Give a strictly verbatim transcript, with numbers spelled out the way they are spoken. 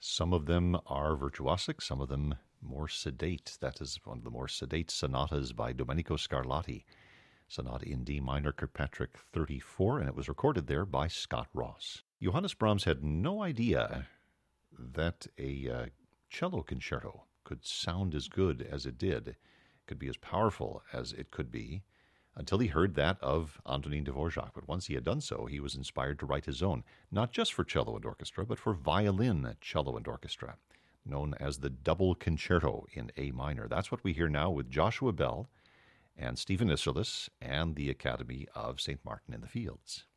Some of them are virtuosic, some of them more sedate. That is one of the more sedate sonatas by Domenico Scarlatti. Sonata in D minor, Kirkpatrick thirty-four, and it was recorded there by Scott Ross. Johannes Brahms had no idea that a uh, cello concerto could sound as good as it did, could be as powerful as it could be, until he heard that of Antonin Dvorak. But once he had done so, he was inspired to write his own, not just for cello and orchestra, but for violin, cello, and orchestra, known as the Double Concerto in A minor. That's what we hear now with Joshua Bell and Stephen Isserlis and the Academy of Saint Martin in the Fields.